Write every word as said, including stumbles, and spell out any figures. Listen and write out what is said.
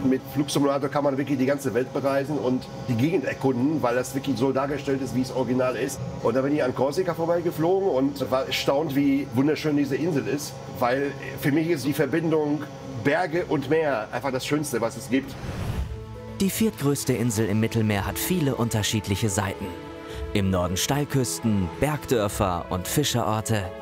Mit Flugsimulator kann man wirklich die ganze Welt bereisen und die Gegend erkunden, weil das wirklich so dargestellt ist, wie es original ist. Und da bin ich an Korsika vorbeigeflogen und war erstaunt, wie wunderschön diese Insel ist, weil für mich ist die Verbindung Berge und Meer einfach das Schönste, was es gibt. Die viertgrößte Insel im Mittelmeer hat viele unterschiedliche Seiten. Im Norden Steilküsten, Bergdörfer und Fischerorte.